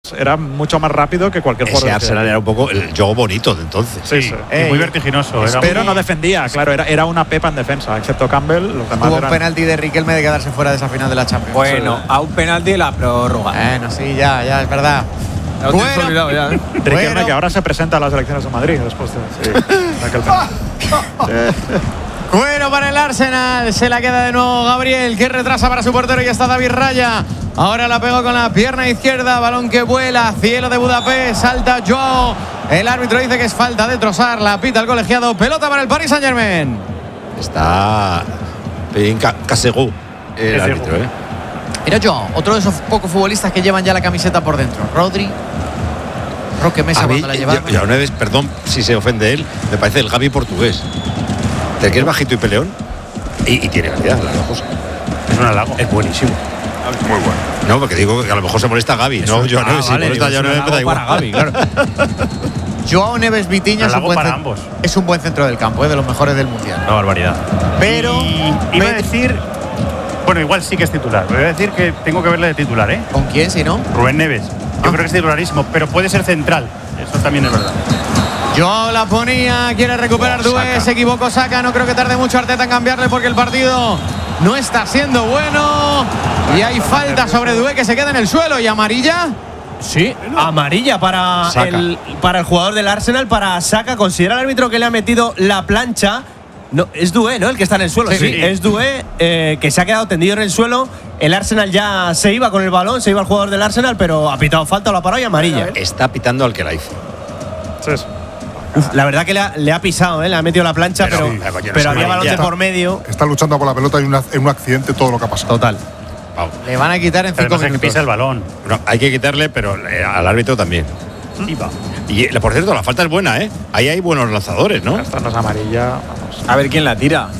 era mucho más rápido que cualquier jugador. Ese Arsenal era un poco el juego bonito de entonces. Sí. Muy vertiginoso. Pero no defendía, claro, era una pepa en defensa, excepto Campbell. Los demás Tuvo un eran… penalti de Riquelme de quedarse fuera de esa final de la Champions. Bueno, a un penalti de la prórroga. Bueno, sí, ya, es verdad. Lo tienes olvidado ya, ¿eh? Riquelme, que ahora se presenta a las elecciones de Madrid después de aquel penalti. Bueno, para el Arsenal, se la queda de nuevo Gabriel, que retrasa para su portero y está David Raya. Ahora la pegó con la pierna izquierda, balón que vuela, cielo de Budapest, salta Joao. El árbitro dice que es falta de Trossard, la pita el colegiado, pelota para el Paris Saint-Germain. Está bien Casegú, el árbitro, ¿eh? Mira Joao, otro de esos pocos futbolistas que llevan ya la camiseta por dentro. Rodri, Roque Mesa cuando la llevaba. Yo una vez, perdón si se ofende él, me parece el Gavi portugués. El que es bajito y peleón y tiene calidad, las dos cosas. Es un halago. Es buenísimo. Muy bueno. No, porque digo que a lo mejor se molesta Gavi, ¿no? Yo no, si molesta a Joao Neves, me da igual. Para Gavi, claro. Joao Neves Vitinha es un buen centro del campo, de los mejores del mundial. Una barbaridad. Pero iba a decir, bueno, igual sí que es titular. Voy a decir que tengo que verle de titular, ¿eh? ¿Con quién, si no? Rubén Neves. Yo creo que es titularísimo, pero puede ser central. Eso también es verdad. Joao la ponía, quiere recuperar Doué, se equivocó Saka, no creo que tarde mucho Arteta en cambiarle porque el partido no está siendo bueno. Y hay falta sobre Doué que se queda en el suelo. ¿Y amarilla? Sí, amarilla para el jugador del Arsenal, para Saka. Considera el árbitro que le ha metido la plancha. No, es Doué, ¿no? El que está en el suelo. Sí. Es Doué, que se ha quedado tendido en el suelo. El Arsenal ya se iba con el balón, se iba el jugador del Arsenal, pero ha pitado falta, lo ha parado y amarilla. Está pitando al que la hizo. Sí. La verdad que le ha pisado, le ha metido la plancha, pero había balón de por medio. Está luchando por la pelota y en un accidente todo lo que ha pasado. Total. Le van a quitar en 5 minutos. Que pisa el balón. No, hay que quitarle, pero al árbitro también. Y por cierto, la falta es buena, ¿eh? Ahí hay buenos lanzadores, ¿no? Esta no es amarilla. Vamos. A ver quién la tira.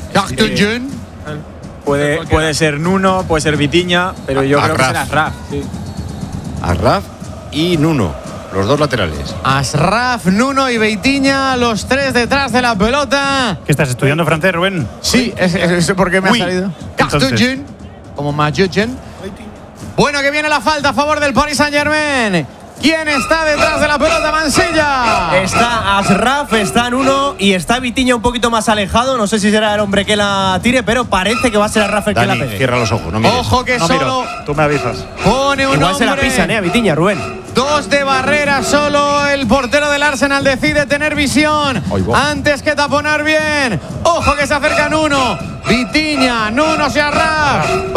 Puede ser Nuno, puede ser Vitinha, pero yo creo que será Asraf. Sí. Asraf y Nuno, los dos laterales. Asraf, Nuno y Vitinha, los tres detrás de la pelota. ¿Qué estás estudiando francés, Rubén? Sí, es porque me ha salido. Cartugin, como Majugen. Bueno, que viene la falta a favor del Paris Saint-Germain. ¿Quién está detrás de la pelota? Mansilla. Está Asraf, está Nuno y está Vitinha un poquito más alejado. No sé si será el hombre que la tire, pero parece que va a ser Asraf el que la pegue. Cierra los ojos, no mires. Ojo que No solo miro, tú me avisas. pone un Igual hombre. se la pisan, a Vitinha, Rubén. 2 de barrera, solo el portero del Arsenal decide tener visión antes que taponar bien. Ojo que se acerca Nuno. Vitinha, Nuno hacia Asraf.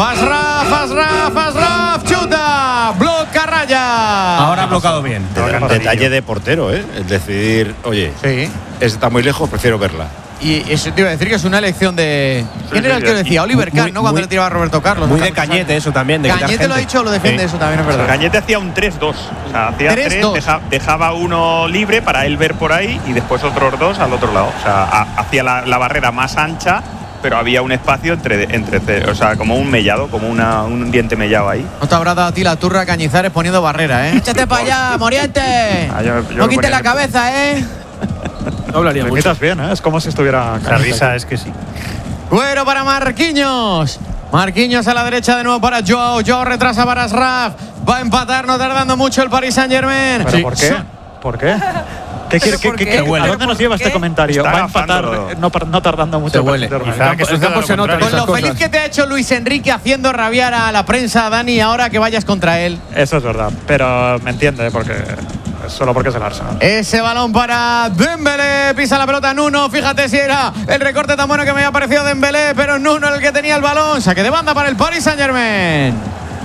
Asraf, chuta. Bloca Raya. Ahora ha bloqueado bien. Detalle de portero, ¿eh? El decidir, oye, Sí. está muy lejos, prefiero verla. Y eso te iba a decir que es una elección de… ¿Quién era el que lo decía? Oliver Kahn, ¿no? Cuando le tiraba a Roberto Carlos. Muy de Cañete eso también. De Cañete lo ha dicho o lo defiende, eso también es verdad. Cañete hacía un 3-2. O sea, hacía 3, dejaba uno libre para él ver por ahí y después otros 2 al otro lado. O sea, hacía la barrera más ancha, pero había un espacio entre o sea, como un mellado, como un diente mellado ahí. No te habrá dado a ti la turra Cañizares poniendo barrera, ¿eh? ¡Échate para allá, Moriente! No quites la cabeza, ¿eh? No hablaría mucho. Imitas bien, ¿eh? Es como si estuviera… La risa es que sí. Cuero para Marquinhos. Marquinhos a la derecha de nuevo para Joao. Joao retrasa para Asraf. Va a empatar, no tardando mucho el Paris Saint-Germain. ¿Pero por qué? ¿Por qué? ¿Qué quiere? ¿A dónde nos lleva este comentario? Va a empatar no tardando mucho. Te huele. Con lo feliz que te ha hecho Luis Enrique haciendo rabiar a la prensa, Dani, ahora que vayas contra él. Eso es verdad, pero me entiende, porque solo porque es el Arsenal. Ese balón para Dembélé, pisa la pelota Nuno, fíjate si era el recorte tan bueno que me había parecido Dembélé, pero Nuno el que tenía el balón, saque de banda para el Paris Saint-Germain.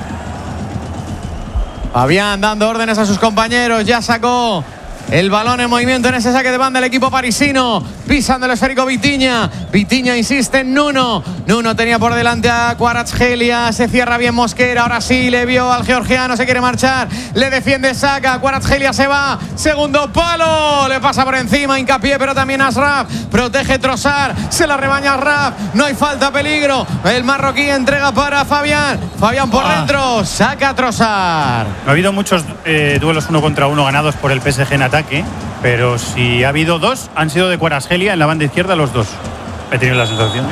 Fabián dando órdenes a sus compañeros, ya sacó el balón en movimiento en ese saque de banda el equipo parisino, pisando el esférico Vitinha. Vitinha insiste en Nuno. Nuno tenía por delante a Kvaratskhelia, se cierra bien Mosquera, ahora sí le vio al georgiano, se quiere marchar, le defiende Saka, Kvaratskhelia se va, segundo palo, le pasa por encima, hincapié, pero también Asraf, protege Trossard, se la rebaña Asraf, no hay falta, peligro, el marroquí entrega para Fabián por dentro, saca Trossard. No ha habido muchos duelos 1 contra 1 ganados por el PSG en ataque, pero si ha habido 2, han sido de Kvaratskhelia en la banda izquierda, los 2. He tenido la sensación yo.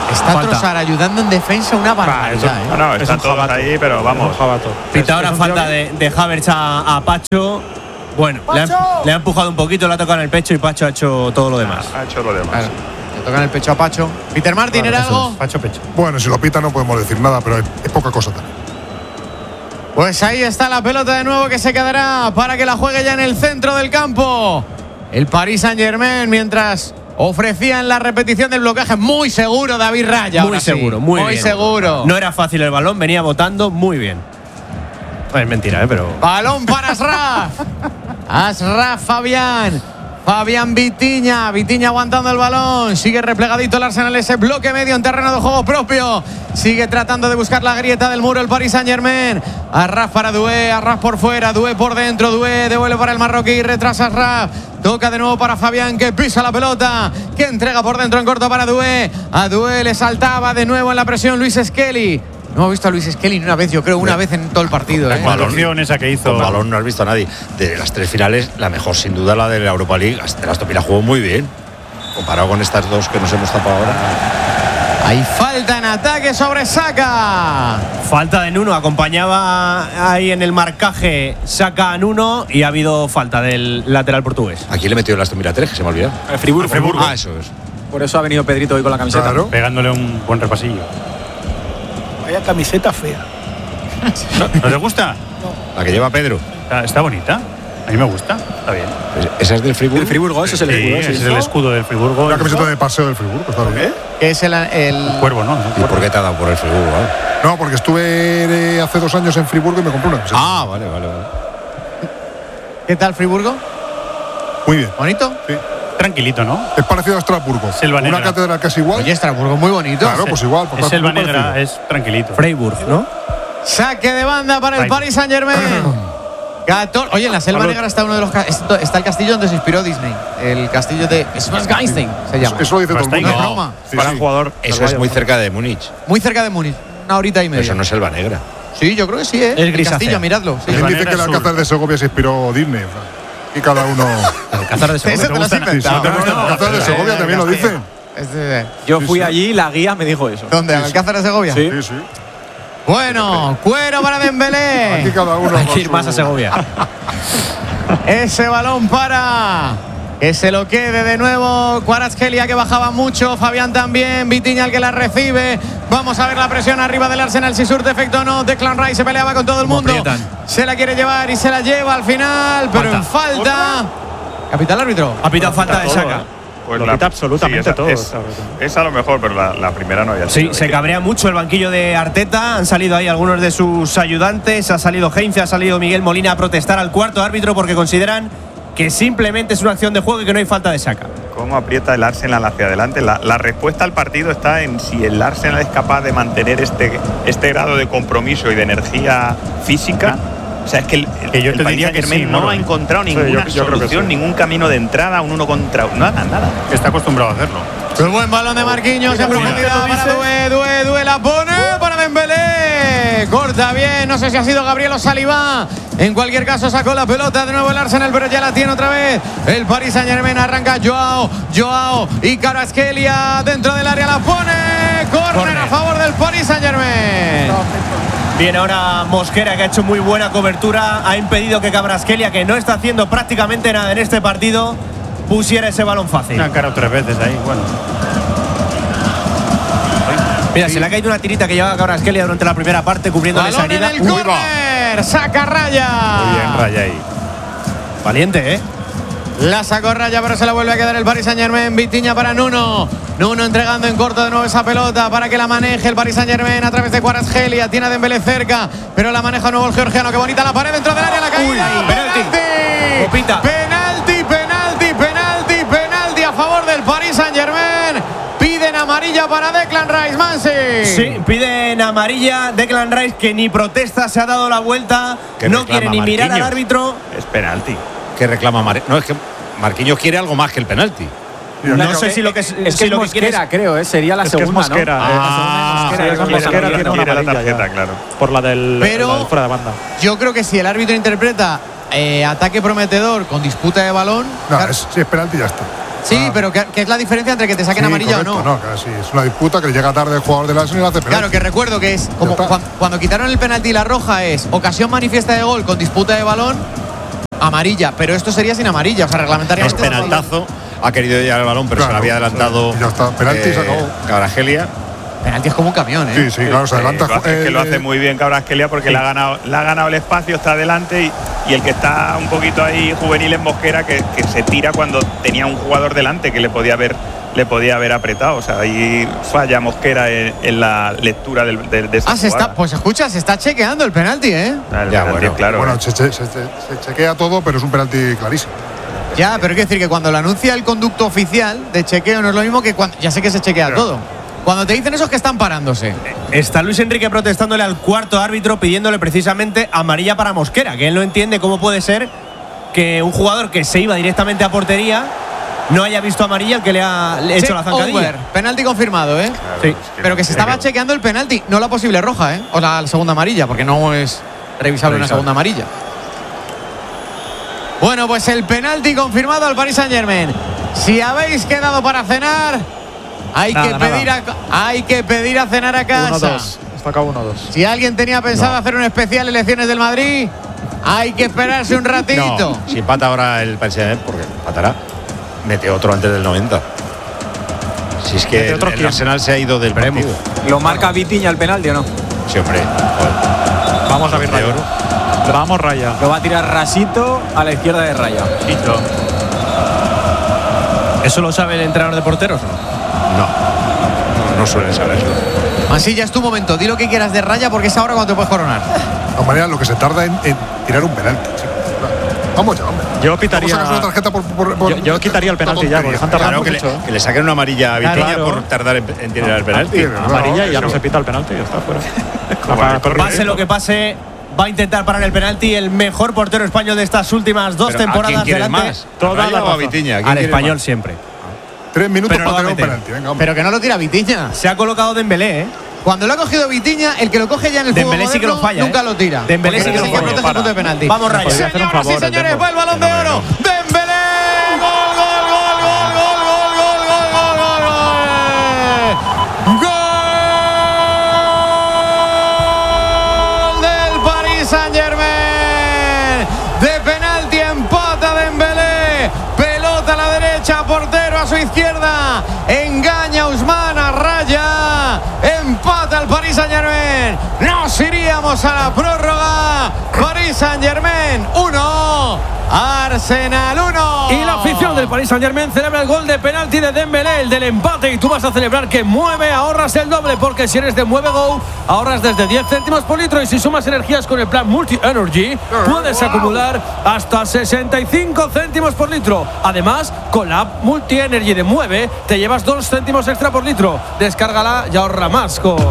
Está Trossard ayudando en defensa una barbaridad. No, están todos ahí, pero vamos. Pita ahora falta de Havertz a Pacho. Bueno, le ha empujado un poquito, le ha tocado en el pecho y Pacho ha hecho todo lo demás. Ha hecho lo demás. Claro. Le toca en el pecho a Pacho. Peter Martin, ¿era algo? Pacho pecho. Bueno, si lo pita no podemos decir nada, pero es poca cosa también. Pues ahí está la pelota de nuevo que se quedará para que la juegue ya en el centro del campo. El Paris Saint-Germain, mientras ofrecía en la repetición del bloqueaje. Muy seguro David Raya. Muy seguro, muy bien. seguro. No era fácil el balón, venía botando muy bien. Es mentira, pero. Balón para Ashraf. Ashraf Fabián. Fabián Vitinha. Vitinha aguantando el balón. Sigue replegadito el Arsenal, ese bloque medio en terreno de juego propio. Sigue tratando de buscar la grieta del muro el Paris Saint-Germain. Ashraf para Doué. Ashraf por fuera. Doué por dentro. Doué devuelve para el marroquí. Retrasa Ashraf. Toca de nuevo para Fabián, que pisa la pelota. Que entrega por dentro en corto para Doué. A Doué le saltaba de nuevo en la presión Luis Skelly. No he visto a Luis Skelly ni una vez, yo creo, una vez en todo el partido. La acción esa que hizo. Con balón no has visto a nadie. De las 3 finales, la mejor sin duda la de la Europa League. Aston Villa jugó muy bien. Comparado con estas dos que nos hemos tapado ahora. Hay falta en ataque sobre Saka. Falta de Nuno, acompañaba ahí en el marcaje Saka a Nuno y ha habido falta del lateral portugués. ¿A quién le metió el Aston Villa 3? Que se me ha olvidado. Friburgo. Ah, eso es. Por eso ha venido Pedrito hoy con la camiseta. Claro. Pegándole un buen repasillo. Vaya camiseta fea. ¿No te gusta? La que lleva Pedro. Está bonita. A mí me gusta. Está bien. ¿Esa es del Friburgo? El Friburgo, eso es el escudo. Ese es el escudo del Friburgo. Una camiseta de paseo del Friburgo, está bien. Es el Cuervo, ¿no? ¿Y por qué te ha dado por el Friburgo? No, porque estuve hace 2 años en Friburgo y me compré una camiseta. Ah, vale. ¿Qué tal Friburgo? Muy bien. ¿Bonito? Sí. Tranquilito, ¿no? Es parecido a Estrasburgo. Selva Negra. Una catedral casi igual. Oye, Estrasburgo muy bonito. Claro, pues igual. Es Selva Negra, es tranquilito. Freiburg, ¿no? Saque de banda para el Paris Saint-Germain. Oye, en la Selva Negra está uno de los está el castillo donde se inspiró Disney. El castillo de Schwarzgeinstein se llama. Eso lo dice todo el mundo. No es broma. Sí, Para sí. un jugador. Eso es muy cerca de Múnich. Muy cerca de Múnich. Una horita y media. Eso no es Selva Negra. Sí, yo creo que sí, ¿eh? Es el grisáceo. castillo, miradlo. Sí. ¿Quién dice que el Sur. Alcázar de Segovia se inspiró Disney? O sea, y cada uno. Alcázar de Segovia. Eso te lo has inventado. El Alcázar de Segovia también lo dicen. Yo fui allí y la guía me dijo eso. ¿Dónde? ¿Al Alcázar de Segovia? Sí. Sí, sí. Bueno, cuero para Dembélé. Aquí cada uno. Hay con que ir su- más a Segovia. Ese balón para que se lo quede de nuevo Kvaratskhelia, que bajaba mucho, Fabián también, Vitinha el que la recibe. Vamos a ver la presión arriba del Arsenal, si surte efecto o no. Declan Rice se peleaba con todo el mundo. Aprietan. Se la quiere llevar y se la lleva al final, pero en falta. Capitán árbitro. Ha pitado falta de todo, Saka. Pues Lo quita absolutamente todo. Es a lo mejor, pero la primera no había Sí, sido. se cabrea mucho el banquillo de Arteta. Han salido ahí algunos de sus ayudantes. Ha salido Heinze, ha salido Miguel Molina a protestar al cuarto árbitro porque consideran que simplemente es una acción de juego y que no hay falta de Saka. ¿Cómo aprieta el Arsenal hacia adelante? La respuesta al partido está en si el Arsenal es capaz de mantener este grado de compromiso y de energía física. O sea, es que yo te Paris diría que Saint-Germain sí, no Moro. ha encontrado Sí, ninguna yo creo que solución, sí. ningún camino de entrada, un 1 contra 1. Nada. Está acostumbrado a hacerlo. El buen balón de Marquinhos en profundidad para Doué la pone para Dembélé. Corta bien, no sé si ha sido Gabriel o Saliba. En cualquier caso sacó la pelota de nuevo el Arsenal, pero ya la tiene otra vez. El Paris Saint-Germain arranca Joao y Kvaratskhelia dentro del área la pone. Córner a favor del Paris Saint-Germain. Viene ahora Mosquera, que ha hecho muy buena cobertura. Ha impedido que Kvaratskhelia, que no está haciendo prácticamente nada en este partido, pusiera ese balón fácil. Una cara 3 veces ahí. Bueno. Mira, se le ha caído una tirita que llevaba Kvaratskhelia durante la primera parte, cubriendo esa Balón en herida. el córner. Saca Raya. Muy bien, Raya ahí. Valiente, ¿eh? La sacó Raya, pero se la vuelve a quedar el Paris Saint-Germain. Vitinha para Nuno. Nuno entregando en corto de nuevo esa pelota para que la maneje el Paris Saint-Germain a través de Kvaratskhelia. Tiene a Dembélé cerca, pero la maneja de nuevo el georgiano. Qué bonita la pared dentro del área, la caída. Uy, penalti. Copita. Penalti a favor del Paris Saint-Germain. Piden amarilla para Declan Rice, Mansi. Sí, piden amarilla. Declan Rice, que ni protesta, se ha dado la vuelta. Que No reclama quiere ni mirar al Marquinhos. árbitro. Es penalti. Que reclama No, es que Marquinhos quiere algo más que el penalti. No sé si lo que es. Es si que es lo que quiere Mosquera, creo, sería la Es que es segunda, Mosquera. ¿no? Sí, Mosquera, es Mosquera tiene una Quiere la amarilla tarjeta, ya. claro. Por la del Pero- la del fuera de banda. Yo creo que si el árbitro interpreta ataque prometedor con disputa de balón. No, si es penalti ya está. Sí, pero ¿qué es la diferencia entre que te saquen amarilla correcto, o no? No, sí, es una disputa que le llega tarde el jugador del Arsenal y hace penalti. Claro, que recuerdo que es como cuando quitaron el penalti y la roja es ocasión manifiesta de gol con disputa de balón, amarilla, pero esto sería sin amarilla, o sea, reglamentariamente. Es penaltazo, ha querido llegar el balón, pero se lo había adelantado. Ya está, penalti se acabó. Cabragelia. Penalti es como un camión, ¿eh? Sí, claro, se adelanta. Es que lo hace muy bien Cabrasquelia porque le ha ganado el espacio, está adelante y el que está un poquito ahí juvenil en Mosquera que se tira cuando tenía un jugador delante que le podía haber apretado. O sea, ahí falla Mosquera en la lectura de esa jugada. Pues escucha, se está chequeando el penalti, ¿eh? Bueno, se chequea todo, pero es un penalti clarísimo. Ya, pero quiero decir que cuando lo anuncia el conducto oficial de chequeo no es lo mismo que cuando. Ya sé que se chequea todo. Cuando te dicen eso es que están parándose. Está Luis Enrique protestándole al cuarto árbitro pidiéndole precisamente amarilla para Mosquera, que él no entiende cómo puede ser que un jugador que se iba directamente a portería no haya visto amarilla el que le ha hecho la zancadilla. Penalti confirmado, ¿eh? Claro, sí. Pero que se estaba chequeando el penalti, no la posible roja, ¿eh? O la segunda amarilla, porque no es revisable una segunda amarilla. Bueno, pues el penalti confirmado al Paris Saint-Germain. Si habéis quedado para cenar, hay que pedir a cenar a casa. 1-2. Está acá 1-2. Si alguien tenía pensado hacer un especial elecciones del Madrid, hay que esperarse un ratito. No, si empata ahora el Paris Saint-Germain, porque empatará, mete otro antes del 90. Si es que el Arsenal se ha ido del partido. ¿Lo marca Vitinha el penalti o no? Sí, hombre. Vamos a ver Raya. Vamos Raya. Lo va a tirar Rasito a la izquierda de Raya. ¿Eso lo sabe el entrenador de porteros? No suelen saberlo. Masilla, es tu momento. Di lo que quieras de Raya porque es ahora cuando te puedes coronar. De todas maneras, lo que se tarda en tirar un penalti. Vamos ya, hombre. Yo pitaría. Una tarjeta yo quitaría el penalti ya, porque están tardando mucho. Que le saquen una amarilla a Vitinha por tardar en tirar el penalti. Amarilla y ya no se pita el penalti, ya está fuera. Pase lo que pase, va a intentar parar el penalti el mejor portero español de estas últimas dos temporadas delante. Más? Toda la Vitinha. Al español más? Siempre. 3 minutos para tener un penalti. Venga, pero que no lo tira Vitinha. Se ha colocado Dembélé, ¿eh? Cuando lo ha cogido Vitinha, el que lo coge ya en el fútbol moderno, sí que lo falla, nunca lo tira. Dembélé sí que lo falla. Punto de penalti. Vamos, Raya. Señoras y señores, va el Balón de Oro. Dembélé. Gol del Paris Saint-Germain. De penalti empata Dembélé. Pelota a la derecha, portero a su izquierda. Engaña a Ousmane, a Raya. Empata el Paris Saint-Germain. Nos iríamos a la prórroga. Paris Saint-Germain 1, Arsenal 1. Y la afición del Paris Saint-Germain celebra el gol de penalti de Dembélé, el del empate. Y tú vas a celebrar que Mueve, ahorras el doble. Porque si eres de Mueve Go, ahorras desde 10 céntimos por litro. Y si sumas energías con el plan Multi Energy, puedes acumular hasta 65 céntimos por litro. Además, con la app Multi Energy de Mueve, te llevas 2 céntimos extra por litro. Descárgala y ahorra más con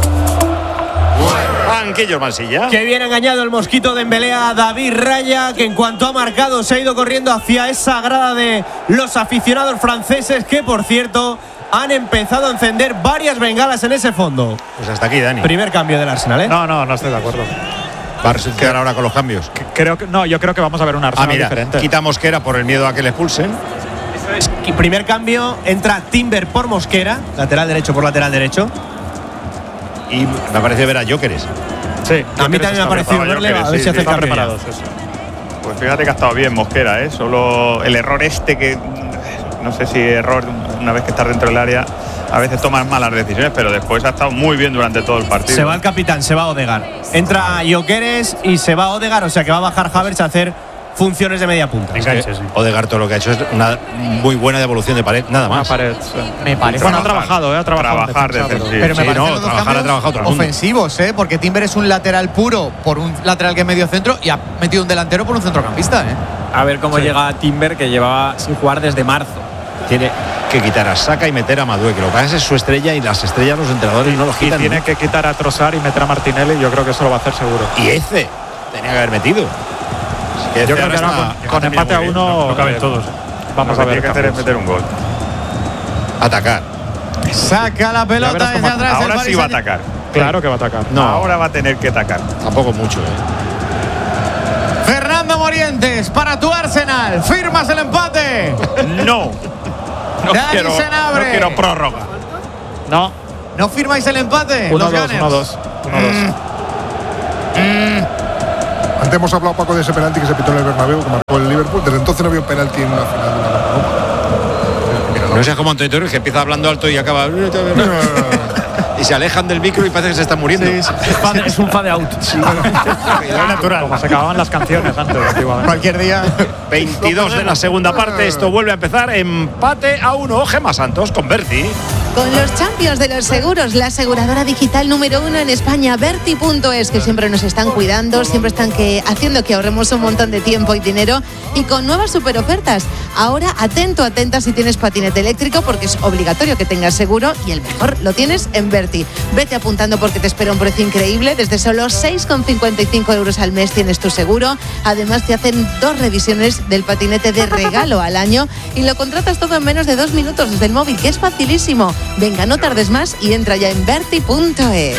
Banquillos Masilla. Que bien engañado el mosquito Dembélé a David Raya, que en cuanto ha marcado se ha ido corriendo hacia esa grada de los aficionados franceses, que por cierto han empezado a encender varias bengalas en ese fondo. Pues hasta aquí, Dani. Primer cambio del Arsenal, ¿eh? No estoy de acuerdo. Va a quedar ahora con los cambios. Yo creo que vamos a ver un Arsenal diferente. Quita Mosquera por el miedo a que le expulsen. Primer cambio, entra Timber por Mosquera, lateral derecho por lateral derecho. Y me parece ver a Jóqueres. Sí, a mí también me ha parecido verle, a ver si hace el cambio. Preparados, pues fíjate que ha estado bien Mosquera, ¿eh? Solo el error que no sé si error una vez que estás dentro del área, a veces tomas malas decisiones, pero después ha estado muy bien durante todo el partido. Se va el capitán, se va Odegaard. Entra Jóqueres y se va Odegaard, o sea que va a bajar Havertz a hacer funciones de media punta. Enganche, sí. Odegaard todo lo que ha hecho es una muy buena devolución de Pared, nada más. Me parece. Bueno, ha trabajado, ha trabajado. Pero me parece trabajar ha trabajado todo el mundo. Ofensivos, porque Timber es un lateral puro por un lateral que es medio centro y ha metido un delantero por un centrocampista, A ver cómo llega Timber, que llevaba sin jugar desde marzo. Tiene que quitar a Saka y meter a Madueke. Lo que pasa es su estrella y las estrellas los entrenadores no los quitan. Y tiene que quitar a Trossard y meter a Martinelli. Yo creo que eso lo va a hacer seguro. Y tenía que haber metido. Yo creo que ahora con empate a 1 no caben todos. Vamos a ver. Lo que tiene que hacer es meter un gol. Atacar. Saca la pelota desde atrás. Ahora sí va a atacar. Claro que va a atacar. No, ahora va a tener que atacar. Tampoco mucho, Fernando Morientes, para tu Arsenal, ¿firmas el empate? No. Dani Senabre. No quiero prórroga. ¿No firmáis el empate? 1-2. Antes hemos hablado, Paco, de ese penalti que se pitó en el Bernabéu, que marcó el Liverpool. Desde entonces no había un penalti en una final de la Copa. No seas como Antonio Torres, que empieza hablando alto y acaba. Y se alejan del micro y parece que se están muriendo. Es un fade out. Es natural. Como se acababan las canciones antes, antiguamente. Cualquier día. 22 de la segunda parte. Esto vuelve a empezar. Empate a 1. Gemma Santos con Berti. Con los Champions de los seguros, la aseguradora digital número 1 en España, Berti.es, que siempre nos están cuidando, siempre están haciendo que ahorremos un montón de tiempo y dinero, y con nuevas super ofertas. Ahora, atenta si tienes patinete eléctrico, porque es obligatorio que tengas seguro, y el mejor lo tienes en Berti. Vete apuntando porque te espera un precio increíble. Desde solo 6,55 euros al mes tienes tu seguro. Además, te hacen 2 revisiones del patinete de regalo al año, y lo contratas todo en menos de 2 minutos desde el móvil, que es facilísimo. Venga, no tardes más y entra ya en Berti.es.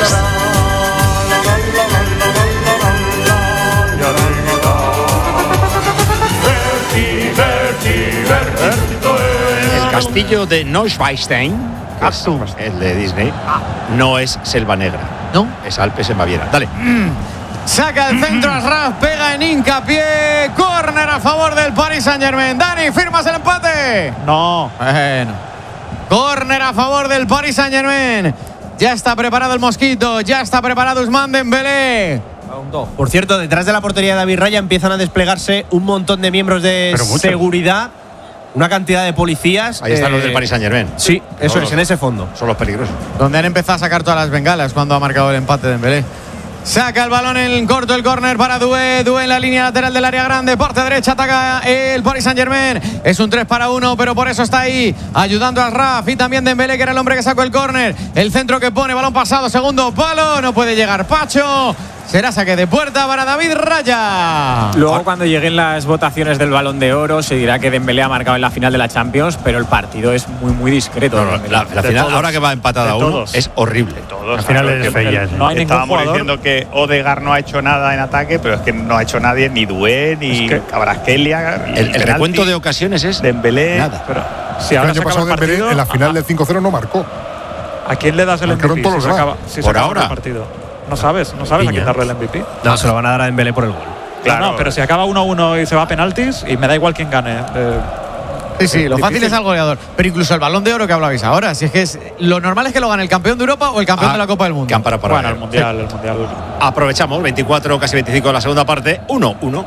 El castillo de Neuschwanstein, que es el de Disney, no es Selva Negra. ¿No? Es Alpes en Baviera. Dale. Saca el centro Asraf, pega en hincapié. Córner a favor del Paris Saint-Germain. Dani, ¿firmas el empate? No. Bueno. Córner a favor del Paris Saint-Germain. Ya está preparado el Mosquito, ya está preparado Ousmane Dembélé. Por cierto, detrás de la portería de David Raya empiezan a desplegarse un montón de miembros de seguridad, una cantidad de policías. Ahí están los del Paris Saint-Germain. Sí, eso es, en ese fondo. Son los peligrosos. Donde han empezado a sacar todas las bengalas cuando ha marcado el empate Dembélé. Saca el balón en corto, el córner para Doué. Doué en la línea lateral del área grande. Parte derecha ataca el Paris Saint-Germain. Es un 3-1, pero por eso está ahí, ayudando a Asraf y también Dembélé, que era el hombre que sacó el córner. El centro que pone, balón pasado, segundo palo. No puede llegar Pacho. Será saque de puerta para David Raya. Luego, cuando lleguen las votaciones del Balón de Oro, se dirá que Dembélé ha marcado en la final de la Champions, pero el partido es muy discreto. La final, ahora que va empatada a 1, es horrible. La final es fea. No hay Estábamos diciendo que Odegaard no ha hecho nada en ataque, pero es que no ha hecho nadie, ni Doué, ni Kvaratskhelia. El recuento de ocasiones es Dembélé. Nada. Pero si El ahora año se acaba pasado el partido, Dembélé en la final del 5-0 no marcó. ¿a quién le das el Marcaron MVP? todos Si los se demás. acaba, si se Por acaba ahora. el partido. No sabes a quién darle el MVP. No, se lo van a dar a Dembélé por el gol. Claro, no, pero si acaba 1-1 y se va a penaltis, y me da igual quién gane. Sí, lo fácil es al goleador. Pero incluso el Balón de Oro que hablabais ahora, si es que lo normal es que lo gane el campeón de Europa o el campeón de la Copa del Mundo. Bueno, el Mundial. Aprovechamos, 24, casi 25 de la segunda parte, 1-1.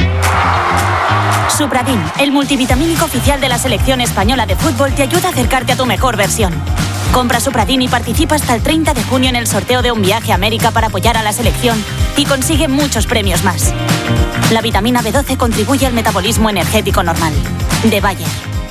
Supradin, el multivitamínico oficial de la selección española de fútbol, te ayuda a acercarte a tu mejor versión. Compra Supradin y participa hasta el 30 de junio en el sorteo de un viaje a América para apoyar a la selección y consigue muchos premios más. La vitamina B12 contribuye al metabolismo energético normal. De Bayer.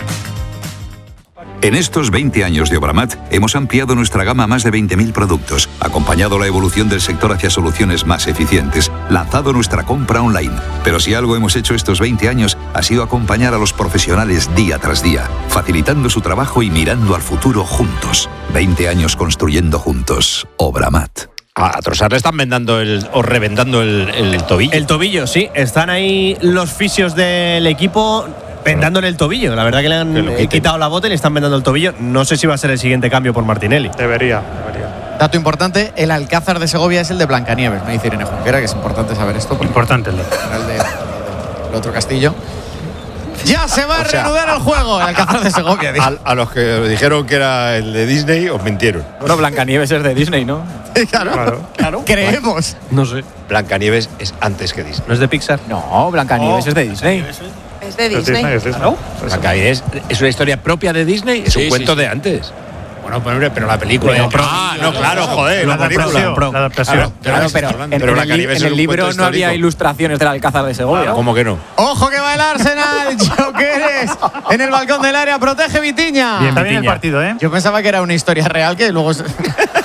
En estos 20 años de Obramat hemos ampliado nuestra gama a más de 20.000 productos, acompañado la evolución del sector hacia soluciones más eficientes, lanzado nuestra compra online. Pero si algo hemos hecho estos 20 años ha sido acompañar a los profesionales día tras día, facilitando su trabajo y mirando al futuro juntos. 20 años construyendo juntos. Obramat. A Trossard le están vendando o reventando el tobillo. El tobillo, sí. Están ahí los fisios del equipo vendándole el tobillo. La verdad que le han quitado la bota y le están vendando el tobillo. No sé si va a ser el siguiente cambio por Martinelli. Debería. Dato importante, el Alcázar de Segovia es el de Blancanieves, me dice Irene Junquera, que es importante saber esto. Importante el el otro castillo. Ya se va a reanudar el juego, el Alcázar de Segovia. A los que dijeron que era el de Disney, os mintieron. Bueno, Blancanieves es de Disney, ¿no? Claro. Creemos. No sé. Blancanieves es antes que Disney. ¿No es de Pixar? No, Blancanieves es de Disney. Es de Disney. ¿No? Blancanieves es una historia propia de Disney, es un cuento de antes. Bueno, pero la película. Claro, joder, la adaptación. Claro, pero en el libro no había ilustraciones del Alcázar de Segovia. ¿Cómo que no? Ojo que va el Arsenal, Jokeres en el balcón del área, protege Vitinha. Bien, está bien el partido, ¿eh? Yo pensaba que era una historia real que luego es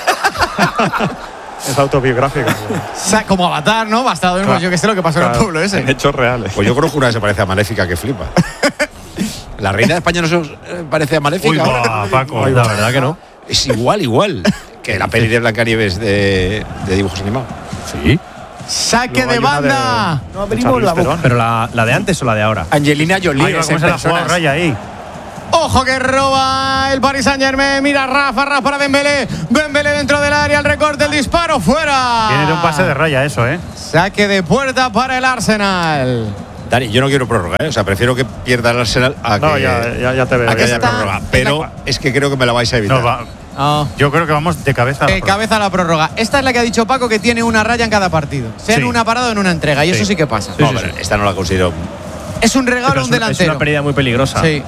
autobiográfica. Como Avatar, ¿no? Basado en yo que sé lo que pasó en el pueblo ese. Hechos reales. Pues yo creo que una se parece a Maléfica que flipa. La reina de España no se os parece a Maléfica. Uy, Paco, la verdad que no. Es igual que la peli de Blancanieves de dibujos animados. Sí. Saque de banda. No abrimos la boca. Pero la de antes o la de ahora. Angelina Jolie. ¿Cómo se la juega Raya ahí? Ojo que roba el Paris Saint-Germain. Mira Rafa para Dembélé. Dembélé dentro del área, el recorte, el disparo, fuera. Viene de un pase de raya eso, Saque de puerta para el Arsenal. Dani, yo no quiero prórroga, o sea, prefiero que pierda el Arsenal a que, no, ya te veo. a que haya prórroga. Pero es que creo que me la vais a evitar. Yo creo que vamos de cabeza a la cabeza a la prórroga. Esta es la que ha dicho Paco, que tiene una raya en cada partido. Sea en una parada o en una entrega. Y eso sí que pasa. No, pero esta no la considero. Es un regalo a un delantero. Es una pérdida muy peligrosa. Sí.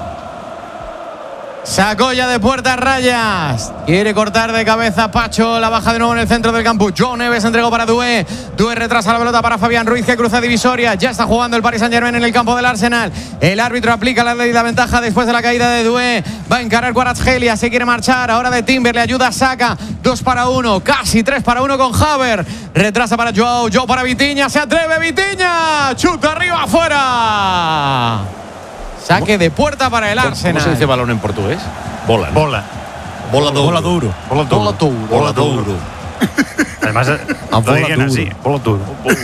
Sacó ya de puerta Rayas. Quiere cortar de cabeza Pacho. La baja de nuevo en el centro del campo. João Neves entregó para Doué. Doué retrasa la pelota para Fabián Ruiz, que cruza divisoria. Ya está jugando el Paris Saint-Germain en el campo del Arsenal. El árbitro aplica la ley de la ventaja después de la caída de Doué. Va a encarar Kvaratskhelia. Se quiere marchar. Ahora de Timber. Le ayuda a Saka. 2-1. Casi 3-1 con Havertz. Retrasa para João. João para Vitinha. Se atreve Vitinha. Chuta arriba, afuera. Saque de puerta para el Arsenal. ¿Cómo se dice balón en portugués? Bola. ¿no? bola. Bola duro. Bola duro. Además, lo dirían así. Bola duro.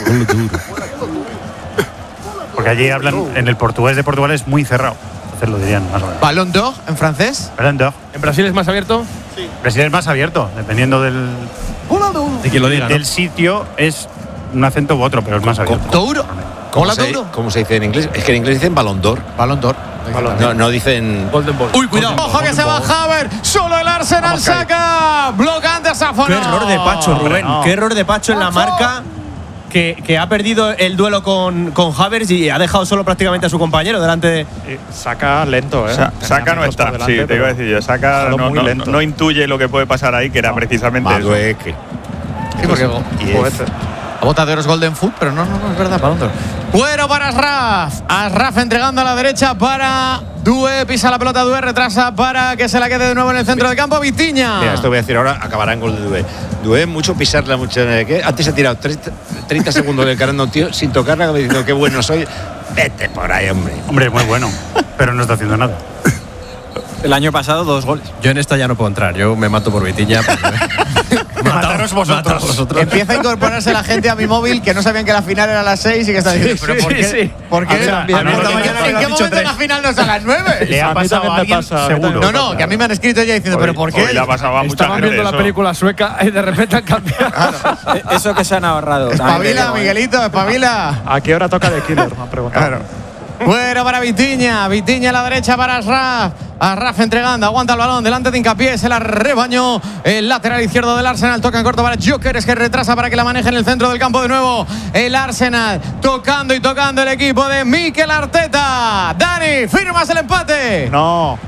Porque allí hablan, en el portugués de Portugal es muy cerrado. Entonces lo dirían más o menos. Ballon d'Or en francés. Ballon d'Or. ¿En Brasil es más abierto? Sí. Brasil es más abierto, dependiendo del. De quien lo diga, del sitio es un acento u otro, pero es más abierto. Douro. ¿Cómo se dice en inglés? Es que en inglés dicen Ballon d'Or. Ballon d'Or. No dicen Golden Ball. Uy, cuidado. Ojo que se va Havertz. Solo el Arsenal saca. Bloqueante Safona. Qué error de Pacho, Rubén. Qué error de Pacho en la marca. Que ha perdido el duelo con Havertz y ha dejado solo prácticamente a su compañero delante de. Saca lento, Saca no está. Sí, te iba a decir yo. Saca no intuye lo que puede pasar ahí, que era precisamente eso. Sí, porque a bota de oro es Golden Foot, pero no es verdad, Ballon d'Or. Bueno para Ashraf. Ashraf entregando a la derecha para Doué. Pisa la pelota Doué, retrasa para que se la quede de nuevo en el centro del campo Vitinha. Mira, esto voy a decir ahora, acabará en gol de Doué. Doué, mucho pisarla, mucho. Antes ha tirado 30 segundos del carando a un tío sin tocarla, diciendo qué bueno soy. Vete por ahí, hombre. Hombre, muy bueno, pero no está haciendo nada. El año pasado 2 goles. Yo en esta ya no puedo entrar. Yo me mato por Vitinha. Mataros vosotros. Empieza a incorporarse la gente a mi móvil que no sabían que la final era a las 6 y que están diciendo, ¿pero por qué? Sí. ¿Por qué? ¿En qué momento la final no es a las 9? Le ha pasado a alguien seguro. No, que a mí me han escrito ya diciendo, ¿pero por qué? Le ha pasado a mucha Estaban gente viendo la película sueca y de repente han cambiado. Eso que se han ahorrado. Espabila, Miguelito, espabila. ¿A qué hora toca de Killer? Me han preguntado. Claro. Bueno para Vitinha. Vitinha a la derecha para Ashraf. Ashraf entregando, aguanta el balón delante de Hincapié, se la rebañó el lateral izquierdo del Arsenal. Toca en corto para Gyökeres, que retrasa para que la maneje en el centro del campo de nuevo. El Arsenal tocando y tocando el equipo de Mikel Arteta. Dani, ¿firmas el empate? No.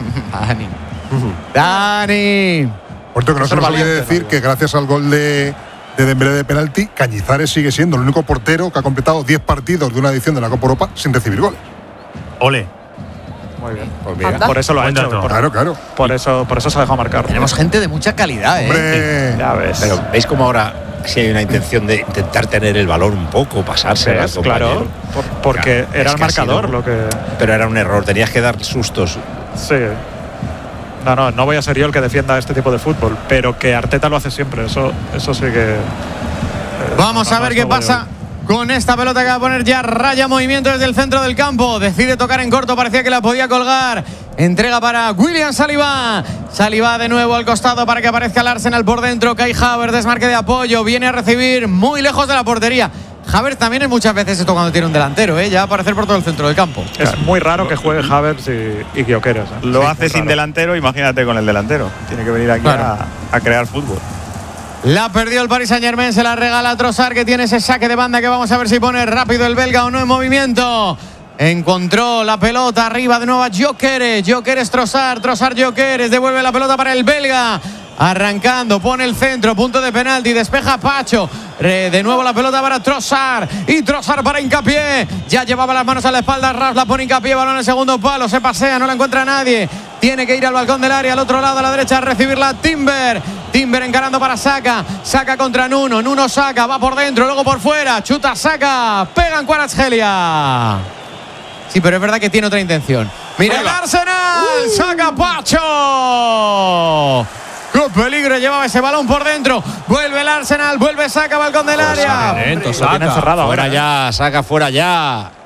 Dani. Por cierto, que no se nos olvide decir que gracias al gol de Dembélé de penalti, Cañizares sigue siendo el único portero que ha completado 10 partidos de una edición de la Copa Europa sin recibir gol. Ole. Muy bien. Pues por eso lo ha hecho. Claro. Por eso se ha dejado marcar. Tenemos gente de mucha calidad, Hombre. Ya ves. Pero ¿veis cómo ahora sí hay una intención de intentar tener el balón un poco, pasarse? Claro, porque era el marcador lo que. Pero era un error, tenías que dar sustos. Sí. No voy a ser yo el que defienda este tipo de fútbol, pero que Arteta lo hace siempre, eso sí que. Vamos a ver qué pasa con esta pelota que va a poner ya raya movimiento desde el centro del campo. Decide tocar en corto, parecía que la podía colgar. Entrega para William Saliba. Saliba de nuevo al costado para que aparezca el Arsenal por dentro. Kai Havertz, desmarque de apoyo, viene a recibir muy lejos de la portería. Havertz también es muchas veces esto cuando tiene un delantero, ya va a aparecer por todo el centro del campo. Es muy raro que juegue Havertz y Gyökeres. Lo hace sin delantero, imagínate con el delantero. Tiene que venir aquí a crear fútbol. La perdió el Paris Saint-Germain, se la regala a Trossard, que tiene ese saque de banda que vamos a ver si pone rápido el belga o no en movimiento. Encontró la pelota arriba de nuevo a Gyökeres, Trossard, Gyökeres, devuelve la pelota para el belga. Arrancando, pone el centro, punto de penalti, despeja Pacho. De nuevo la pelota para Trossard. Y Trossard para Hincapié. Ya llevaba las manos a la espalda, Ras la pone Hincapié, balón en el segundo palo, se pasea, no la encuentra nadie. Tiene que ir al balcón del área, al otro lado a la derecha, a recibirla Timber. Timber encarando para Saka. Saka contra Nuno. Nuno Saka, va por dentro, luego por fuera. Chuta Saka, pega en Kvaratskhelia. Sí, pero es verdad que tiene otra intención. Mira el Arsenal, saca Pacho. ¡Qué peligro! Llevaba ese balón por dentro. Vuelve el Arsenal, vuelve Saka, balcón del área. Saka. Fuera ya, Saka fuera ya.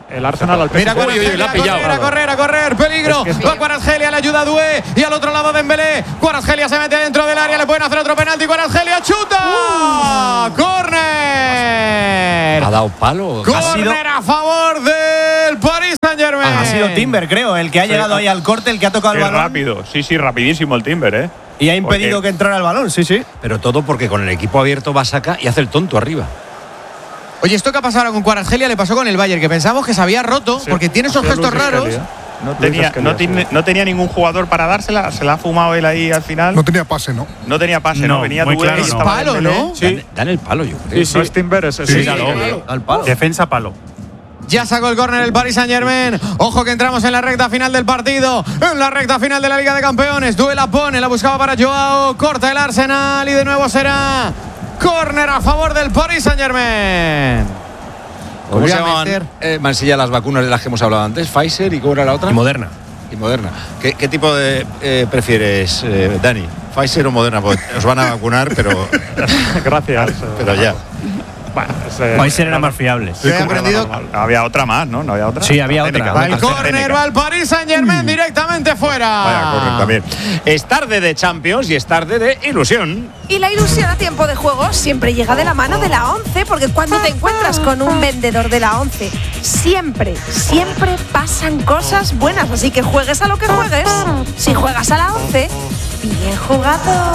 El Arsenal al PSG. Mira, a correr, peligro. Va Kvaratskhelia, le ayuda a Doué. Y al otro lado Dembélé. Kvaratskhelia se mete dentro del área, le pueden hacer otro penalti. Kvaratskhelia chuta. ¡Córner! ¿Ha dado palo? ¡Córner a favor del Paris Saint-Germain! Ha sido Timber, creo, el que ha llegado ahí al corte, el que ha tocado el balón. Rápido, sí, rapidísimo el Timber, ¿eh? Y ha impedido que entrara el balón, sí. Pero todo porque con el equipo abierto va Saka y hace el tonto arriba. Oye, esto que ha pasado ahora con Kvaratskhelia le pasó con el Bayern, que pensamos que se había roto porque tiene esos gestos raros. No tenía ningún jugador para dársela, se la ha fumado él ahí al final. No tenía pase, ¿no? No tenía pase, no. Venía muy claro, es palo, ¿no? Sí. Dan el palo, yo creo. No es Timber, es al palo. Defensa palo. Ya sacó el córner el Paris Saint-Germain. Ojo que entramos en la recta final del partido. En la recta final de la Liga de Campeones. Doué la pone, la buscaba para Joao. Corta el Arsenal y de nuevo será córner a favor del Paris Saint-Germain. ¿Cómo se llaman, Mansilla, las vacunas de las que hemos hablado antes? Pfizer y ¿cómo era la otra? Y Moderna. ¿Qué tipo de prefieres, Dani? ¿Pfizer o Moderna? Pues os van a vacunar, pero… Gracias. Pero ya. Bueno, Pfizer era más fiable. Había otra más, ¿no? ¿No había otra? Sí, había otra. Va el córner, va el Paris Saint-Germain directamente fuera. Vaya, córner también. Es tarde de Champions y es tarde de ilusión. Y la ilusión a tiempo de juego siempre llega de la mano de la 11, porque cuando te encuentras con un vendedor de la 11, siempre pasan cosas buenas. Así que juegues a lo que juegues. Si juegas a la 11, bien jugado.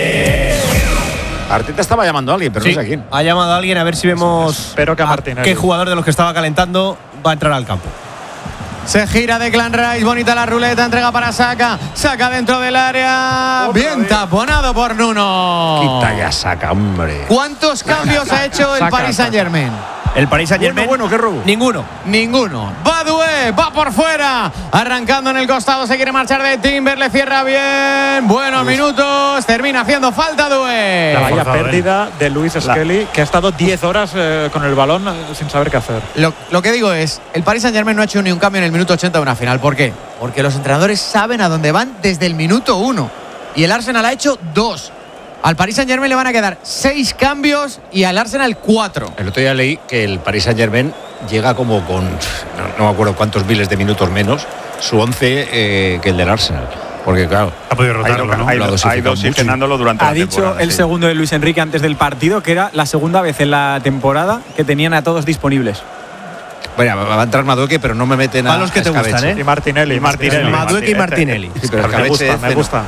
Arteta estaba llamando a alguien, pero no sé a quién. Ha llamado a alguien a ver si vemos. Espero que a Martinelli. ¿Qué jugador de los que estaba calentando va a entrar al campo? Se gira Declan Rice, bonita la ruleta, entrega para Saka. Saka dentro del área. Bien taponado por Nuno. Quita ya Saka, hombre. ¿Cuántos cambios ha hecho el Paris Saint-Germain? El Paris Saint-Germain. Bueno, qué robo. Ninguno. Va Doué, va por fuera. Arrancando en el costado, se quiere marchar de Timber, le cierra bien. Buenos minutos. Termina haciendo falta Doué. La vaya pérdida de Luis Skelly, que ha estado 10 horas con el balón sin saber qué hacer. Lo que digo es, el Paris Saint-Germain no ha hecho ni un cambio en el minuto 80 de una final. ¿Por qué? Porque los entrenadores saben a dónde van desde el minuto 1. Y el Arsenal ha hecho 2. Al Paris Saint-Germain le van a quedar 6 cambios y al Arsenal 4. El otro día leí que el Paris Saint-Germain llega como con, no me acuerdo cuántos miles de minutos menos, su 11 que el del Arsenal. Porque claro, ha podido rotarlo, ¿no? Ha ido oxigenándolo durante la temporada. Ha dicho el segundo de Luis Enrique antes del partido que era la segunda vez en la temporada que tenían a todos disponibles. Bueno, va a entrar Madueque, pero no me meten a los que te gustan, ¿eh? Y Martinelli. Madueque y Martinelli. Sí, pero me gusta.